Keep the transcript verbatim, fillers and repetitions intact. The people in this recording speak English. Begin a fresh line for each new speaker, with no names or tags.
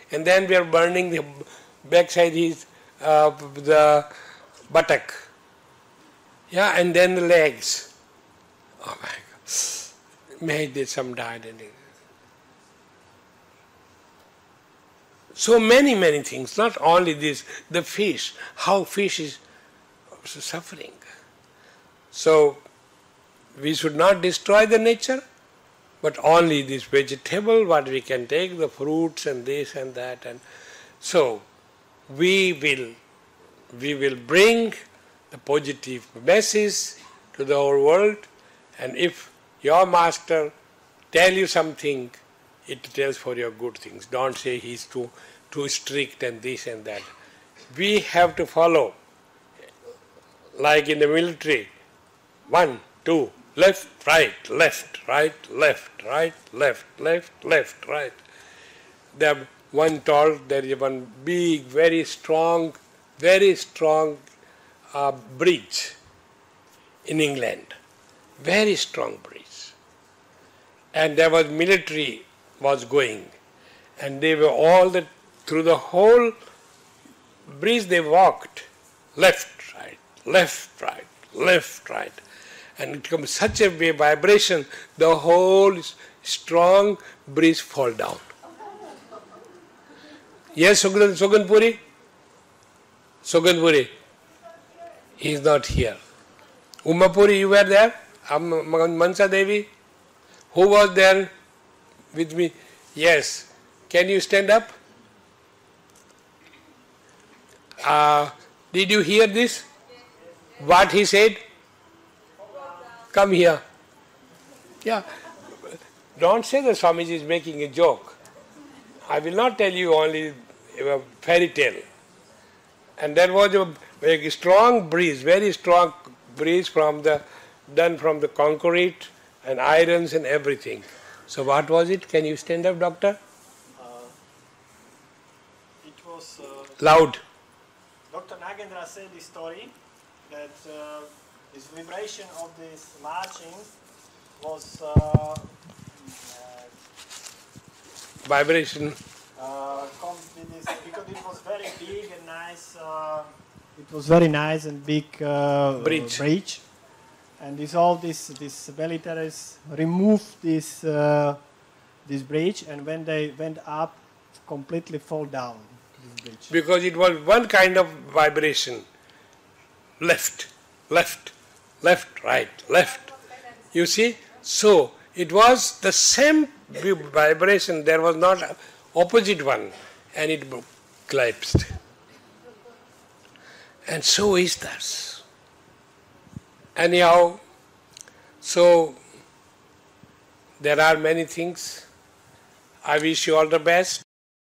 and then we are burning the backside his uh, the buttock. Yeah, and then the legs. Oh my God. May they some died. And so many, many things, not only this, the fish, how fish is suffering. So, we should not destroy the nature, but only this vegetable, what we can take, the fruits and this and that. And so, we will, we will bring the positive message to the whole world, and if your master tell you something, it tells for your good things. Don't say he's too too strict and this and that. We have to follow, like in the military, one, two, left, right, left, right, left, right, left, left, left, right. The one told there is one big, very strong, very strong uh, bridge in England, very strong bridge, and there was military was going, and they were all the through the whole bridge they walked, left, right, left, right, left, right, and it becomes such a vibration, the whole strong bridge fall down. Yes, Sugan, Suganpuri? Suganpuri, he is not here. Umapuri, you were there? Mansa Devi? Who was there with me? Yes. Can you stand up? Uh, did you hear this? What he said? Come here. Yeah. Don't say that Swamiji is making a joke. I will not tell you only a fairy tale. And there was a, a strong breeze, very strong breeze from the done from the concrete and irons and everything. So what was it? Can you stand up, doctor?
Uh, it was... Uh,
Loud.
Doctor Nagendra said this story that uh, this vibration of this marching was... Uh, uh,
Vibration.
Uh, this, because it was very big and nice. Uh, it was very nice and big uh,
bridge.
bridge. And this all this this militaries removed this uh, this bridge, and when they went up, completely fall down this bridge.
Because it was one kind of vibration, left, left, left, right, left. You see, so it was the same vibration. There was not an opposite one, and it collapsed. And so is that. Anyhow, so there are many things. I wish you all the best.